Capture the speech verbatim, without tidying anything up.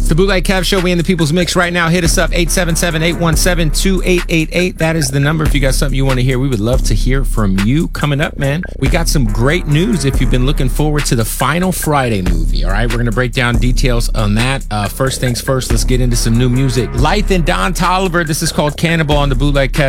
the Bootleg Kev Show. We in the People's Mix right now. Hit us up, eight seven seven, eight one seven, two eight eight eight. That is the number if you got something you want to hear. We would love to hear from you. Coming up, man, we got some great news if you've been looking forward to the Final Friday movie. All right, we're going to break down details on that. Uh, first things first, let's get into some new music. Lyth and Don Toliver. This is called Cannibal on the Bootleg Kev